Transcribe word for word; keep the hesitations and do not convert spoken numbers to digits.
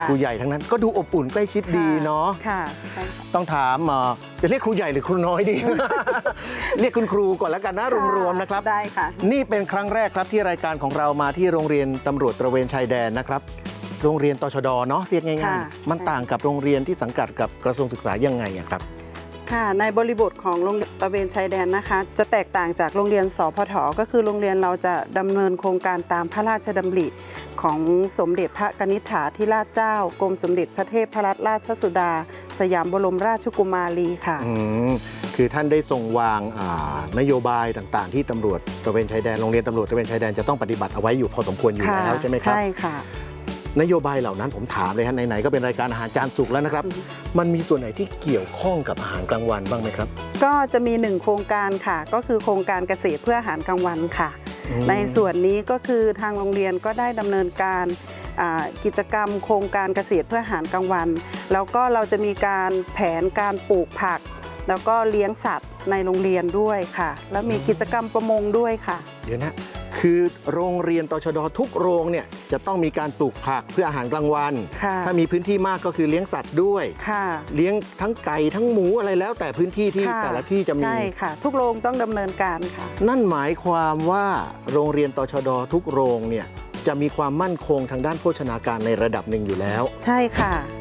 ครูใหญ่ทั้งนั้นก็ดูอบอุ่นใกล้ชิดดีเนาะค่ะต้องถามจะเรียกครูใหญ่หรือครูน้อยดี เรียกคุณครูก่อนแล้วกันนะรวมๆนะครับได้ค่ะนี่เป็นครั้งแรกครับที่รายการของเรามาที่โรงเรียนตำรวจตระเวนชายแดนนะครับโรงเรียนตชดเนาะเรียกง่ายๆมันต่างกับโรงเรียนที่สังกัดกับกระทรวงศึกษายังไงครับค่ะในบริบทของโรงเรียนตระเวนชายแดนนะคะจะแตกต่างจากโรงเรียนสพทก็คือโรงเรียนเราจะดำเนินโครงการตามพระราชดำริของสมเด็จพระกนิษฐาธิราชเจ้ากรมสมเด็จพระเทพรัตนราชสุดาสยามบรมราชกุมารีค่ะคือท่านได้ทรงวางนโยบายต่างๆที่ตำรวจตระเวนชายแดนโรงเรียนตำรวจตระเวนชายแดนจะต้องปฏิบัติเอาไว้อยู่พอสมควรอยู่แล้วใช่ไหมครับใช่ค่ะนโยบายเหล่านั้นผมถามเลยฮะไหนๆก็เป็นรายการอาหารจานสุกแล้วนะครับมันมีส่วนไหนที่เกี่ยวข้องกับอาหารกลางวันบ้างไหมครับก็จะมีหนึ่งโครงการค่ะก็คือโครงการเกษตรเพื่ออาหารกลางวันค่ะในส่วนนี้ก็คือทางโรงเรียนก็ได้ดำเนินการกิจกรรมโครงการเกษตรเพื่ออาหารกลางวันแล้วก็เราจะมีการแผนการปลูกผักแล้วก็เลี้ยงสัตว์ในโรงเรียนด้วยค่ะแล้วมีกิจกรรมประมงด้วยค่ะเดี๋ยวนะคือโรงเรียนตชดทุกโรงเนี่ยจะต้องมีการปลูกผักเพื่ออาหารกลางวันถ้ามีพื้นที่มากก็คือเลี้ยงสัตว์ด้วยเลี้ยงทั้งไก่ทั้งหมูอะไรแล้วแต่พื้นที่ที่แต่ละที่จะมีใช่ค่ะทุกโรงต้องดำเนินการค่ะนั่นหมายความว่าโรงเรียนตชดทุกโรงเนี่ยจะมีความมั่นคงทางด้านโภชนาการในระดับหนึ่งอยู่แล้วใช่ค่ะ